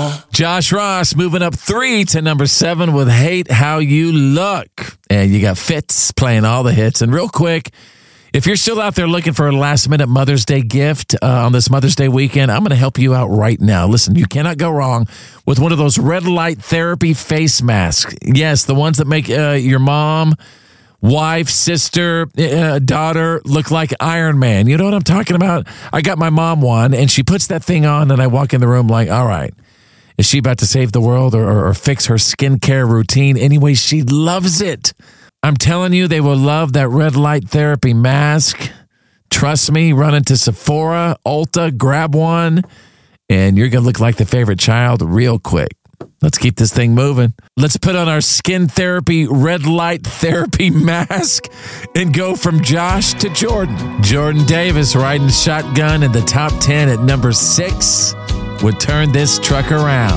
Josh Ross moving up 3 to number 7 with Hate How You Look. And you got Fitz playing all the hits. And real quick, if you're still out there looking for a last-minute Mother's Day gift on this Mother's Day weekend, I'm going to help you out right now. Listen, you cannot go wrong with one of those red light therapy face masks. Yes, the ones that make your mom, wife, sister, daughter look like Iron Man. You know what I'm talking about? I got my mom one, and she puts that thing on, and I walk in the room like, all right, is she about to save the world or fix her skincare routine? Anyway, she loves it. I'm telling you, they will love that red light therapy mask. Trust me, run into Sephora, Ulta, grab one, and you're going to look like the favorite child real quick. Let's keep this thing moving. Let's put on our skin therapy, red light therapy mask and go from Josh to Jordan. Jordan Davis riding shotgun in the top 10 at number 6 would turn this truck around.